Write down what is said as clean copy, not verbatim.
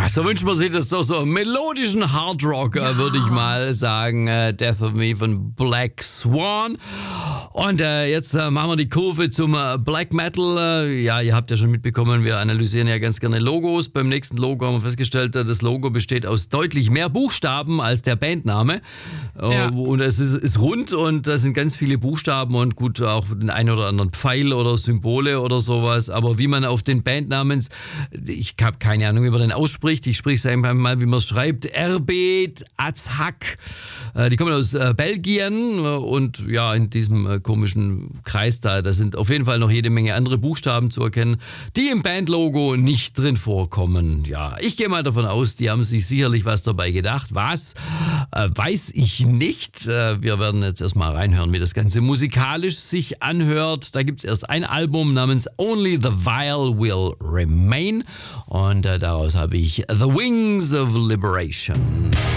so wünscht man sich das doch, so melodischen Hardrock, würde ich mal sagen. Death of Me von Black Swan. Und jetzt machen wir die Kurve zum Black Metal. Ja, ihr habt ja schon mitbekommen, wir analysieren ja ganz gerne Logos. Beim nächsten Logo haben wir festgestellt, das Logo besteht aus deutlich mehr Buchstaben als der Bandname. Und es ist rund und da sind ganz viele Buchstaben und gut, auch den einen oder anderen Pfeil oder Symbole oder sowas. Aber wie man auf den Bandnamen, ich habe keine Ahnung, wie man den ausspricht. Ich spreche es einfach mal, wie man es schreibt. Erbet Azhak. Die kommen aus Belgien und ja, in diesem komischen Kreis da sind auf jeden Fall noch jede Menge andere Buchstaben zu erkennen, die im Bandlogo nicht drin vorkommen. Ja, ich gehe mal davon aus, die haben sich sicherlich was dabei gedacht. Was? Weiß ich nicht. Wir werden jetzt erstmal reinhören, wie das Ganze musikalisch sich anhört. Da gibt es erst ein Album namens Only the Vile Will Remain und daraus habe ich The Wings of Liberation.